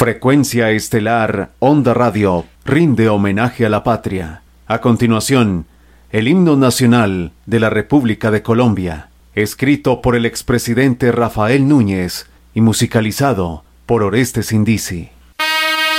Frecuencia estelar, Onda Radio, rinde homenaje a la patria. A continuación, el himno nacional de la República de Colombia, escrito por el expresidente Rafael Núñez y musicalizado por Orestes Indisi.